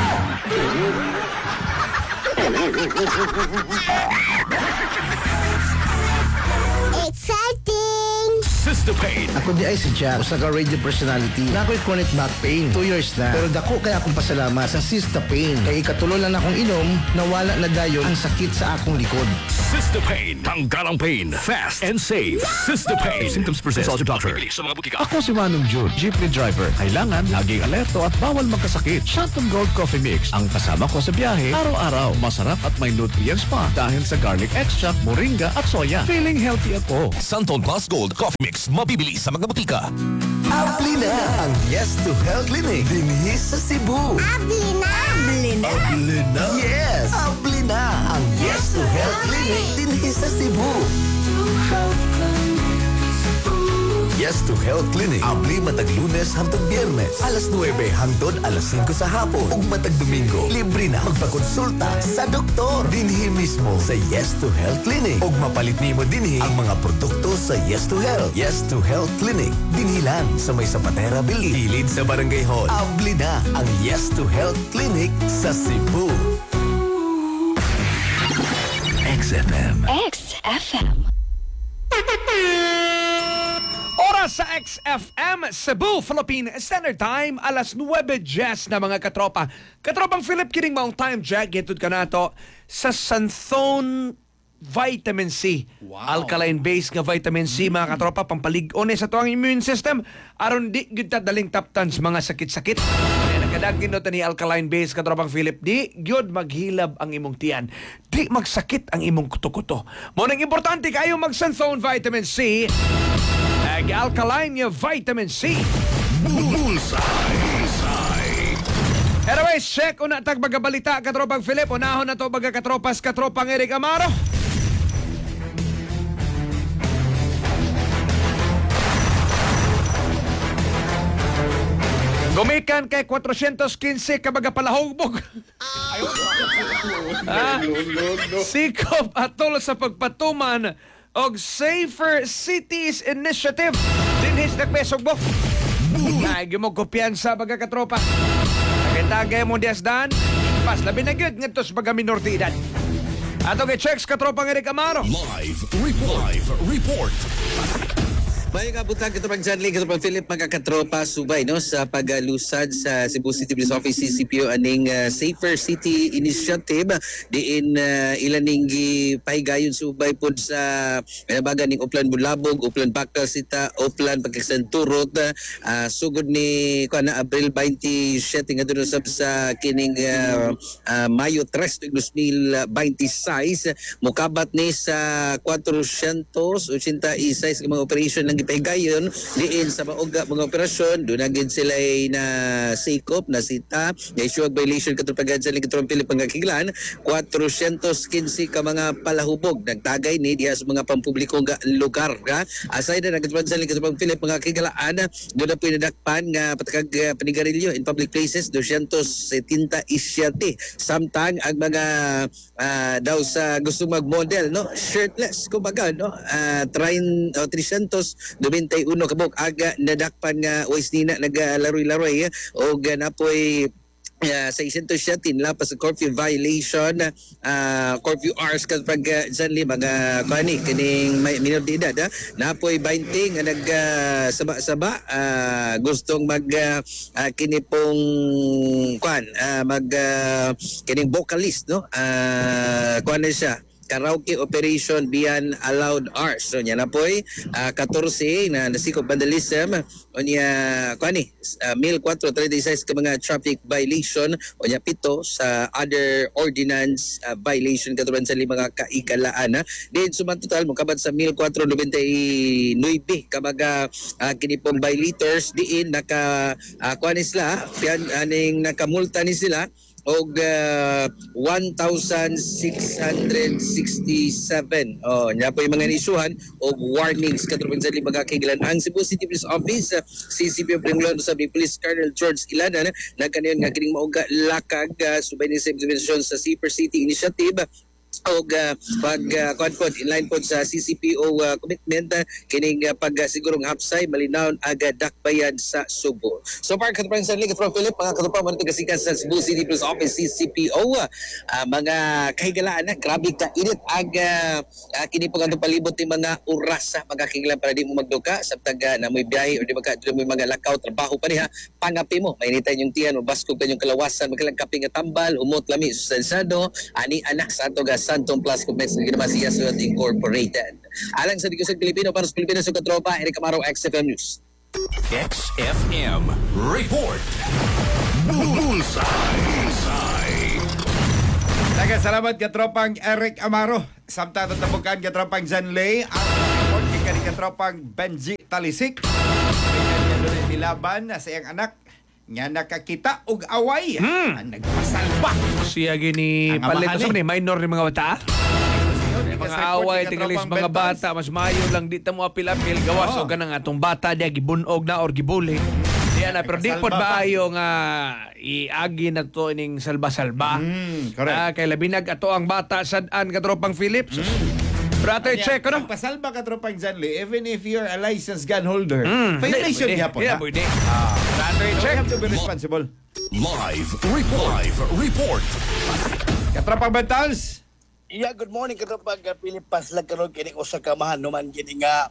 Exciting! Sister Pain. Ako di ay si Jack, usa ka radio personality. Na ako'y chronic back pain. Two years na. Pero dako kaya akong pasalamat sa Sister Pain. Kay ikatulo lang akong inom, nawala na dayon ang sakit sa akong likod. Sister Pain. Tanggalang pain. Fast and safe. Sister Pain. Symptoms persist. Consult your doctor. Sa mga butika. Ako si Manong June, jeepney driver. Kailangan laging alerto at bawal magkasakit. Shanton Gold Coffee Mix. Ang kasama ko sa biyahe, araw-araw. Masarap at may nutrients pa dahil sa garlic extract, moringa at soya. Feeling healthy ako. Santon Plus Gold Coffee Mix. Mabibili sa mga butika. Abli na ang Yes to Health Clinic dinhi sa Cebu. Abli na! Abli na! Abli na! Yes! Abli na ang Yes to Health Clinic dinhi sa Cebu. Yes to Health Clinic. Abli matag Lunes hangtod Biyernes. Alas nuwebe hangtod alas singko sa hapon. Ug matag Domingo, libre na magpakonsulta sa doktor. Dinhi mismo sa Yes to Health Clinic. Ug mapalit nimo dinhi ang mga produkto sa Yes to Health. Yes to Health Clinic. Dinhi lang sa may Zapatera Building. Hilid sa Barangay Hall. Abli na ang Yes to Health Clinic sa Cebu. X F M. X F M. Oras sa X F M, Cebu, Philippine Standard Time, alas nuwebe diyes na mga katropa. Katropang Philip, kining maong time check, gitod ka na to sa Santhone Vitamin C. Alkaline base nga vitamin C, mga katropa, pampalig-on sa to ang immune system. Aron di gyud ta daling taptan sa mga sakit-sakit. Kaya nagkadagin no ni alkaline base, katropang Philip, di gyud maghilab ang imong tiyan. Di magsakit ang imong kuto-kuto. Mo nang importante kayo mag Santhone Vitamin C. Ag-alkaline vitamin C. Bullseye. Anyways, check una tag magabalita katropang Philip. Unahon na to baga katropas katropang Eric Amaro. Gumikan kay four fifteen kabaga palahugbog. Ah, sikop atol sa pagpatuman og Safer Cities Initiative. Dinhis nagpesog mo. Ay, gimog kumpiyansa baga katropa. Tagay mo diasdan, pas labi na gyud ngadto sa baga minortidad. Ato kay checks katropang Eric Amaro. Live report. Live report. May kabutan kita pang John Lee, kita pang Philip, mga katropa subay no sa paglusad sa Cebu City Police Office C C P O aning uh, Safer City Initiative diin uh, ilaning gipahigayon subay pud sa pinabagan ning Uplan Bulabog, Uplan Bakal Sita, Uplan Pagkaksan Turot, uh, sugod ni kuana Abril twenty-seven ngadto sa sa kining uh, uh, Mayo tres, two thousand twenty-six mukabat ni sa four eighty-six ka mga operation ng gipahigayon diin sa maoga mga operasyon. Doon agad sila na sikop, na sita, na issue of violation katupagad sa Ligatron Philip Pangakiglan, four fifteen ka mga palahubog nagtagay ni diha sa mga pampublikong lugar. Ha? Aside na nagkatupad sa Ligatron Philip Pangakiglaan, doon na po inadakpan nga patakag uh, panigarilyo in public places, two seventy isyate. Samtang ang mga uh, daw sa gusto mag-model, no? Shirtless, kumbaga, no? Uh, train, oh, three twenty-one kabok aga nadakpan nga ways nina nagalaroy-laroy o ganapoy Uh, sa isinto siya tinlapas sa curfew violation, uh, curfew hours kapag uh, dyan mga kani kining may minor de edad ha? Napoy twenty nga nag uh, saba-saba uh, gustong mag uh, uh, kinipong kwan uh, mag uh, kining vocalist no uh, kwan na siya karaoke operation beyond allowed hours. So niya na po'y uh, fourteen na nasikop vandalism o niya kuani uh, mil four thirty-six ka mga traffic violation o niya pito sa other ordinance uh, violation katulad sa mga kaikalaan. Din suman total mukabad sa mil four ninety-nine ka mga uh, kinipong violators diin naka uh, kuani sila pian aning nakamulta ni sila og uh, one thousand six hundred sixty-seven. Oh, nya po yung mga nisuhan og warnings katulad sa mga kagilan ang Cebu City Police Office. uh, C C P O Primlon sa Police Colonel George Ilanan nagkaniyon nga kining mauga lakag uh, subay ni sa implementasyon sa Safer City Initiative og uh, pag uh, pod inline pod sa C C P O uh, commitment uh, kining uh, pagsigurong hapsay malinaw aga dakbayan sa Subo. So far katupang sa Liga from Philip mga katupang mo nagasikan sa Cebu City Police Office C C P O uh, uh, mga kahigalaan na grabe ka init aga uh, kini pag atong palibot ni mga oras sa mga kahigalaan para di mo magduka sa taga na mo'y biyahe o di ba mo mga lakaw trabaho pa niya pangapi mo mainitan yung tiyan o baskog kanyong kalawasan magkalang kaping tambal umot lami sustansado ani anak sa ato ga Santhone Plus Complex na ginawa siya sa Incorporated. Alang sa Digosag Pilipino para sa Pilipino sa Katropa, Eric Amaro, X F M News. X F M Report. Bullseye. Daghang salamat katropang Eric Amaro. Samtang tatabukan katropang John Lay. Ang report kay katropang Benji Talisik. Kaya doon nilaban sa iyang anak nga nakakita og away. Hmm. Nagpasalba. Siya gini palit sa ni minor ni mga bata. Mga away tingalis mga bata mas mayo lang di ta mo apil-apil gawas og kanang atong bata dia gibunog na or gibuli. Diya na pero di pod baayo nga iagi na to ining salba-salba. Mm, correct. Ah, kay labinag ato ang bata sad-an katropang Philips. Mm. Pero ato i-check ko no. Pasalba katropang John Lee even if you're a licensed gun holder. Mm. Violation niya po. Yeah, pwede. Ah, ato i-check. You have to be responsible. Live report. Live report. Katropang Bantals, Yeah, good morning kato pag uh, Pilipas lang karon kini usa ka mahanuman kini nga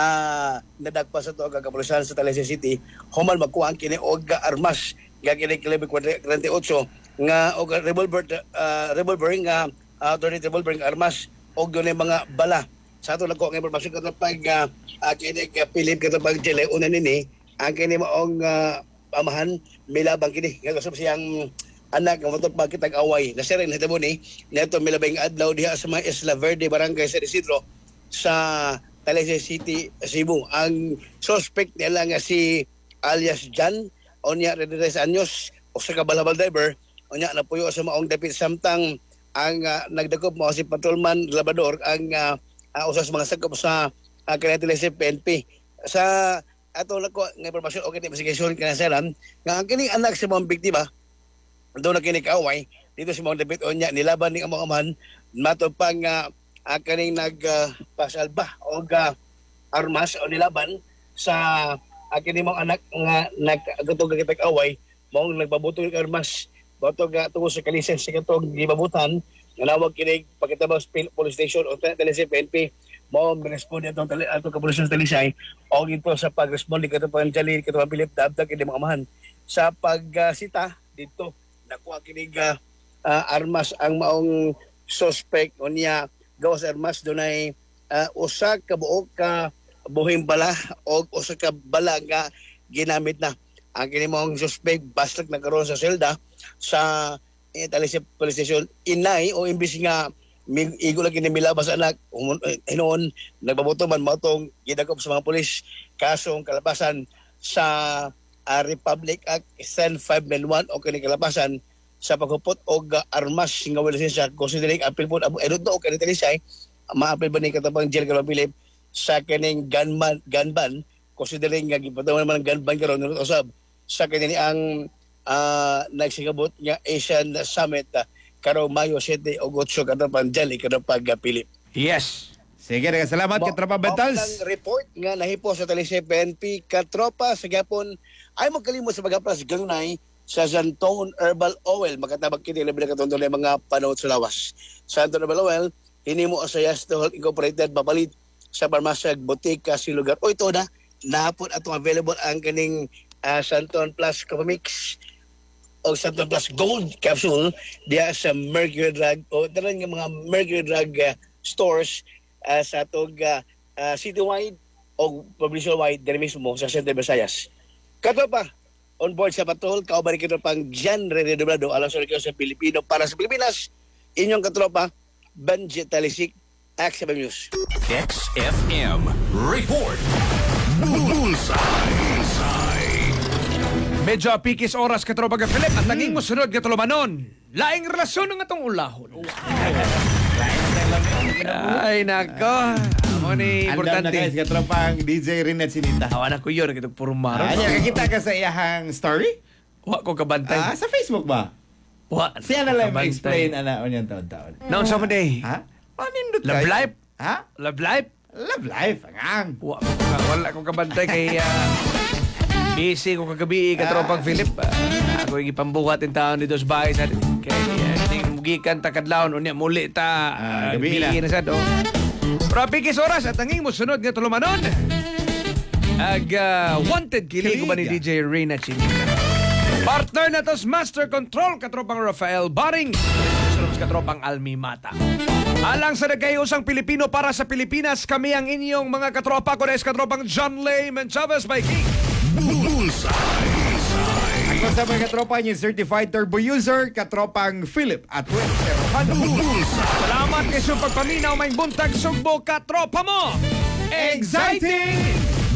ah nadagpa sa to ang kapulisan sa Talisay City human magkuha kini og armas nga kini kalibre forty-eight nga og revolver uh, revolver nga uh, thirty revolver nga armas og dunay mga bala. Sa ato nako nga impormasyon kato pag uh, uh, kini ka Pilip kato pag Chile una nini ang kini maong uh, amahan milabang kini nga usab siyang anak ng matod pagkitag away na siya rin hitabo ni neto milabing adlaw diha sa mga Isla Verde Barangay San Isidro sa Talisay City, Cebu. Ang suspect nila nga si alias Jan o niya thirty-three anyos o sa kabalabal driver o niya napuyo sa maong dapit samtang ang uh, nagdakop mo si Patrolman Labrador ang uh, uh, usas mga sakop sa uh, Talisay P N P sa ato nako nga impormasyon o kini investigation kinasaran nga ang kining anak sa mga biktima doon na kinikaway dito sa mga debit o niya nilaban ni ang mga amahan matod pang uh, uh, kaning nagpasalba uh, o uh, armas o nilaban sa uh, kining mga anak nga nagkatog kitag-away mong nagbabutol ng armas batog uh, tungo sa kalisens sa katong gibabutan nanawag kinig pagkitabaw police station o Talisay P N P mo responde atong tali atong kapulisan sa Talisay o ito sa pag-respond katong panjali katong Pilip dabdag kini mga amahan sa pagsita uh, dito nakuha kinig uh, uh, armas ang maong suspect o niya gawas armas dunay uh, usa ka buok ka buhing bala o usa ka bala nga ginamit na ang kini maong suspect bastag nagkaroon sa selda sa eh, Talisay Police Station inay o imbis nga mig igo lagi ni milabas anak hinuon nagbaboto man matong gidakop sa mga pulis kasong kalapasan sa Uh, Republic Act ten five ninety-one o kini kalapasan sa paghupot og uh, armas nga wala lisensya considering apil po abo edo o kini Talisay maapil ba ni katabang jail karon Pilip sa kining gunman gunban considering nga gipatawan man ang gunban karon nung usab sa kini ang uh, nagsigabot nga Asian Summit uh, karong Mayo seven o eight katabang jail karon pag uh, Pilip. Yes. Sige, salamat ka Tropa Bentals. Ang report nga nahipo sa Talisay P N P katropa sa gapon ay magkalimot sa pagaplas ganunay sa Santon Herbal Oil makatabag kini labi na katong mga panahon sa lawas. Santon Herbal Oil hinimo sa Yasto Health Incorporated babalit sa parmasya botika si lugar. O ito na napon atong available ang kaning uh, Santon Plus Coffee Mix o Santon Plus Gold Capsule diya sa Mercury Drug o tanan nga mga Mercury Drug uh, stores Uh, sa atong uh, uh, citywide o provincial-wide diri mismo sa Central Visayas. Kato pa, on board sa patrol, kauban kita pang Jan Rene Doblado, alam sa rin sa Pilipino para sa Pilipinas, inyong katropa, Benji Talisik, X F M News. X F M Report. Bullseye. Medyo pikis oras katropa ka Philip at naging musunod ka tulumanon. Laing relasyon ng atong ulahon. Ay, nako. Amo ni importante. Andam na guys, katropang D J Rinet Sinita. Awan ako yun, kitong puro maro. Ah, niya, kakita ka sa iyahang story? Wa ko kabantay. Ah, sa Facebook ba? Wa. Siya na lang explain ana unyang taon-taon. Noon sa day. Ha? Panindot Love life? Ha? Love life? Love life, ang. Wa, wala ko kabantay kay uh, busy ko kagabi katropang Philip. Uh, ako yung ipambuhat yung taon dito sa bahay sa kay uh, gikan ta kadlawon unya muli ta ah, gabi na sad oh. Pero pikis oras at anging mosunod nga tulumanon. Ag uh, wanted kili ko ba ni D J Reyna Chinica. Partner na tos Master Control katropang Rafael Baring. Sunod katropang Almi Mata. Alang sa nagkayusang Pilipino para sa Pilipinas, kami ang inyong mga katropa ko na katropang John Layman Chavez by King. Bullseye. Ako sa mga katropa niyo, certified turbo user, katropang Philip at Salamat kayo sa pagpaminaw may buntag sugbo katropa mo. Exciting!